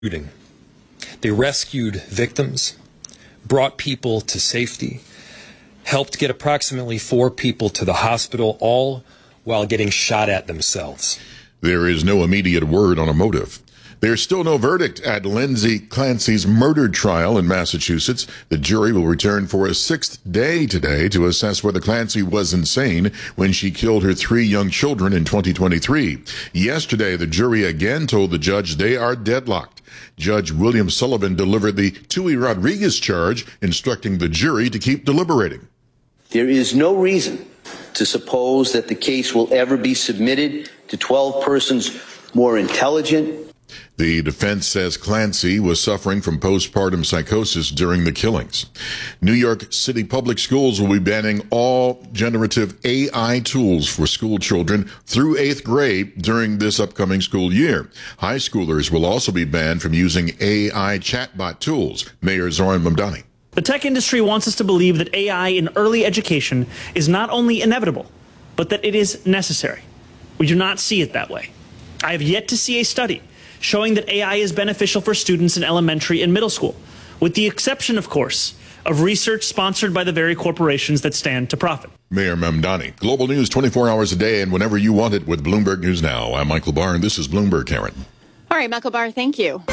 They rescued victims, brought people to safety, helped get approximately 4 people to the hospital, all while getting shot at themselves. There is no immediate word on a motive. There's still no verdict at Lindsay Clancy's murder trial in Massachusetts. The jury will return for a 6th day today to assess whether Clancy was insane when she killed her 3 young children in 2023. Yesterday, the jury again told the judge they are deadlocked. Judge William Sullivan delivered the Tui Rodriguez charge, instructing the jury to keep deliberating. There is no reason to suppose that the case will ever be submitted to 12 persons more intelligent. The defense says Clancy was suffering from postpartum psychosis during the killings. New York City Public Schools will be banning all generative AI tools for school children through 8th grade during this upcoming school year. High schoolers will also be banned from using AI chatbot tools. Mayor Zoran Mamdani. The tech industry wants us to believe that AI in early education is not only inevitable, but that it is necessary. We do not see it that way. I have yet to see a study showing that AI is beneficial for students in elementary and middle school, with the exception, of course, of research sponsored by the very corporations that stand to profit. Mayor Mamdani. Global news 24 hours a day and whenever you want it with Bloomberg News Now. I'm Michael Barr, and this is Bloomberg, Karen. All right, Michael Barr, thank you.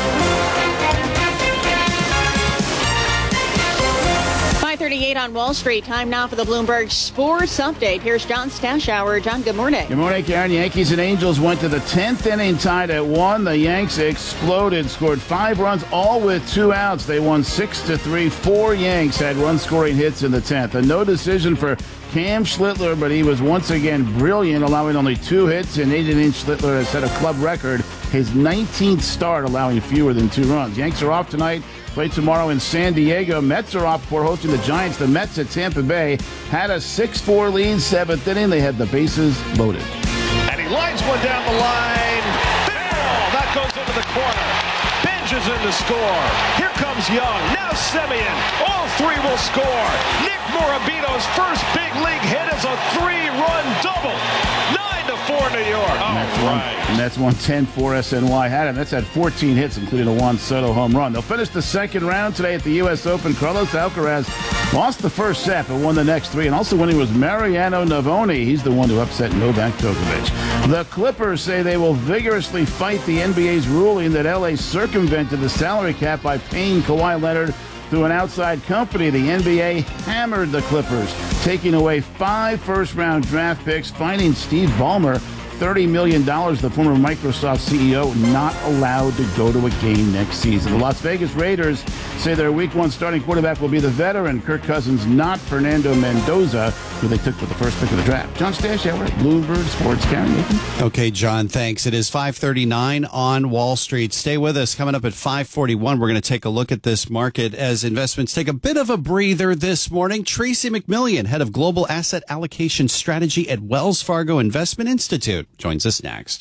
5:38 on Wall Street. Time now for the Bloomberg Sports Update. Here's John Stashower. John, good morning. Good morning, Karen. Yankees and Angels went to the 10th inning tied at 1. The Yanks exploded, scored 5 runs, all with 2 outs. They won 6-3. 4 Yanks had run-scoring hits in the 10th. A no decision for Cam Schlittler, but he was once again brilliant, allowing only 2 hits. And 8-inning Schlittler has set a club record, his 19th start, allowing fewer than 2 runs. Yanks are off tonight. Play tomorrow in San Diego. Mets are off before hosting the Giants. The Mets at Tampa Bay had a 6-4 lead, 7th inning. They had the bases loaded. And he lines one down the line. Ball! That goes into the corner. Benj is in to score. Here comes Young. Now Semien. All 3 will score. Nick Morabito's first big league hit is a 3-run double. 9-4 New York. And that's 110-4 SNY had him. That's had 14 hits, including a Juan Soto home run. They'll finish the second round today at the U.S. Open. Carlos Alcaraz lost the first set, but won the next 3. And also winning was Mariano Navoni. He's the one who upset Novak Djokovic. The Clippers say they will vigorously fight the NBA's ruling that L.A. circumvented the salary cap by paying Kawhi Leonard through an outside company. The NBA hammered the Clippers, taking away 5 first-round draft picks, fining Steve Ballmer $30 million, the former Microsoft CEO, not allowed to go to a game next season. The Las Vegas Raiders say their Week 1 starting quarterback will be the veteran Kirk Cousins, not Fernando Mendoza, who they took with the first pick of the draft. John Stashower, Bloomberg Sports. Karen, Nathan. Okay, John, thanks. It is 5:39 on Wall Street. Stay with us. Coming up at 5:41, we're going to take a look at this market as investments take a bit of a breather this morning. Tracy McMillian, head of Global Asset Allocation Strategy at Wells Fargo Investment Institute, joins us next.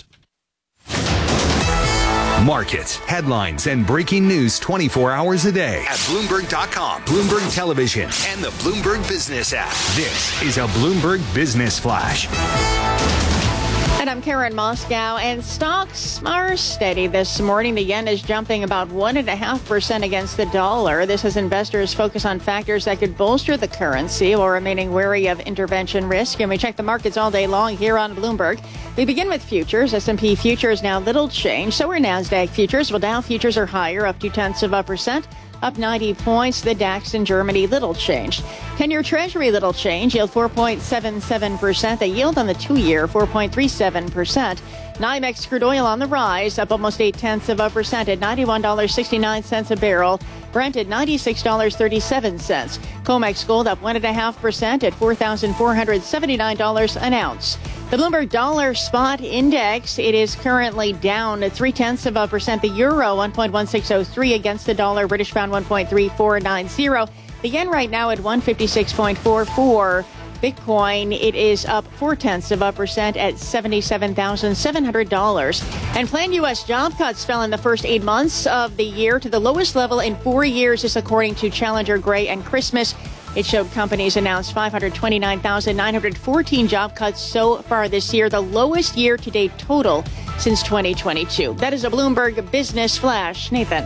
Markets, headlines, and breaking news 24 hours a day at Bloomberg.com, Bloomberg Television, and the Bloomberg Business app. This is a Bloomberg Business Flash. And I'm Karen Moscow, and stocks are steady this morning. The yen is jumping about 1.5% against the dollar. This as investors focus on factors that could bolster the currency while remaining wary of intervention risk. And we check the markets all day long here on Bloomberg. We begin with futures. S&P futures now little change. So are NASDAQ futures. Well, Dow futures are higher, up 0.2%. Up 90 points. The DAX in Germany, little change. 10-year Treasury, little change. Yield 4.77%. The yield on the 2-year, 4.37%. NYMEX crude oil on the rise, up almost 0.8% at $91.69 a barrel. Brent at $96.37. COMEX gold up 1.5% at $4,479 an ounce. The Bloomberg Dollar Spot Index, it is currently down at 0.3%. The euro, 1.1603 against the dollar. British pound, 1.3490. The yen right now at 156.44. Bitcoin, it is up 0.4% at $77,700. And planned U.S. job cuts fell in the first 8 months of the year to the lowest level in 4 years, this according to Challenger Gray and Christmas. It showed companies announced 529,914 job cuts so far this year, the lowest year-to-date total since 2022. That is a Bloomberg Business Flash. Nathan.